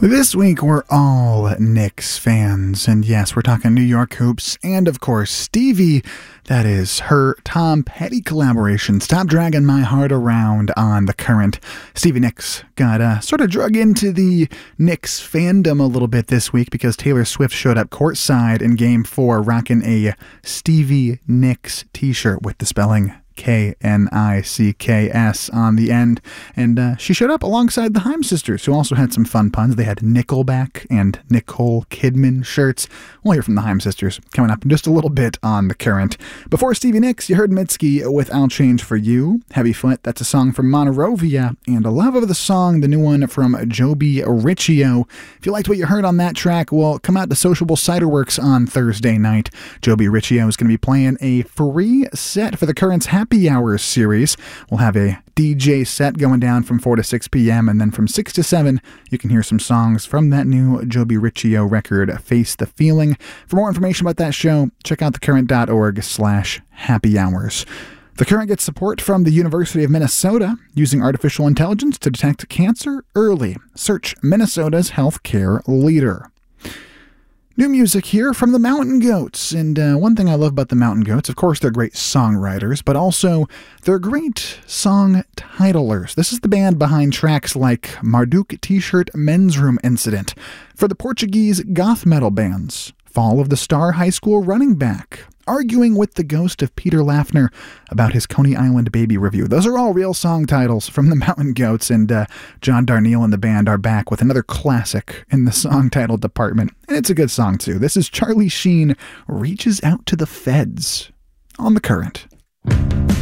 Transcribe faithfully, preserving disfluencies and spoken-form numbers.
This week, we're all Knicks fans, and yes, we're talking New York Hoops, and of course, Stevie. That is her Tom Petty collaboration, Stop Dragging My Heart Around, on The Current. Stevie Nicks got uh, sort of drug into the Knicks fandom a little bit this week because Taylor Swift showed up courtside in Game four rocking a Stevie Nicks t-shirt with the spelling K N I C K S on the end, and uh, she showed up alongside the Haim sisters, who also had some fun puns. They had Nickelback and Nicole Kidman shirts. We'll hear from the Haim sisters coming up in just a little bit on The Current. Before Stevie Nicks, you heard Mitski with I'll Change For You. Heavy Foot, that's a song from Monrovia, and a love of the song, the new one from Joby Riccio. If you liked what you heard on that track, well, come out to Sociable Ciderworks on Thursday night. Joby Riccio is going to be playing a free set for The Current's Happy Hours series. We'll have a D J set going down from four to six p.m. and then from six to seven, you can hear some songs from that new Joby Riccio record, Face the Feeling. For more information about that show, check out thecurrent.org slash happy hours. The Current gets support from the University of Minnesota, using artificial intelligence to detect cancer early. Search Minnesota's healthcare leader. New music here from the Mountain Goats, and uh, one thing I love about the Mountain Goats, of course, they're great songwriters, but also they're great song titlers. This is the band behind tracks like Marduk T-shirt Men's Room Incident, for the Portuguese goth metal bands, Fall of the Star High School Running Back, Arguing with the Ghost of Peter Laffner about his Coney Island Baby review. Those are all real song titles from the Mountain Goats, and uh, John Darnielle and the band are back with another classic in the song title department. And it's a good song, too. This is Charlie Sheen, Reaches Out to the Feds, on The Current.